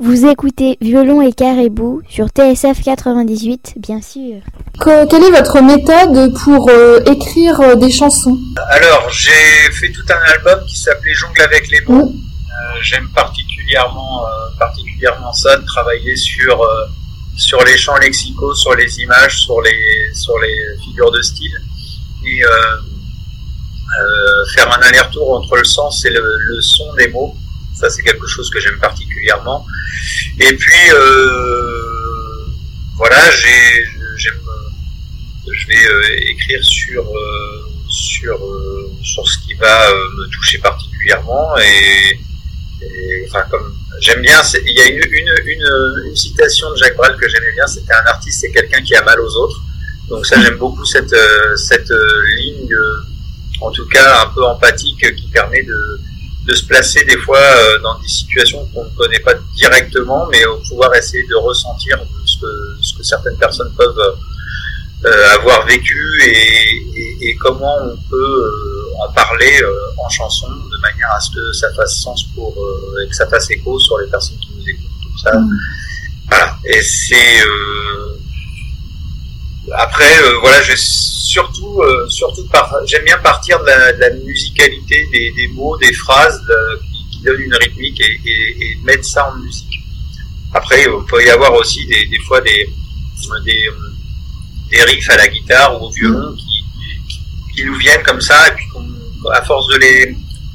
Vous écoutez Violon et Caribou sur TSF 98, bien sûr. Quelle est votre méthode pour écrire des chansons? Alors, j'ai fait tout un album qui s'appelait Jongle avec les mots. J'aime particulièrement ça, de travailler sur les champs lexicaux, sur les images, sur les figures de style, et faire un aller-retour entre le sens et le son des mots. Ça, c'est quelque chose que j'aime particulièrement. Et puis, voilà, je vais écrire sur ce qui va me toucher particulièrement, et enfin, comme j'aime bien, il y a une citation de Jacques Brel que j'aimais bien, c'était: un artiste, c'est quelqu'un qui a mal aux autres. Donc ça, j'aime beaucoup cette ligne, en tout cas un peu empathique, qui permet de se placer des fois dans des situations qu'on ne connaît pas directement, mais pouvoir essayer de ressentir ce que certaines personnes peuvent avoir vécu, et comment on peut en parler en chanson, de manière à ce que ça fasse sens et que ça fasse écho sur les personnes qui nous écoutent. Tout ça. Voilà. Et c'est après, voilà, j'aime bien partir de la musicalité des mots, des phrases qui donnent une rythmique, et mettre ça en musique. Après, il peut y avoir aussi des fois des riffs à la guitare ou au violon qui nous viennent comme ça, et puis à force de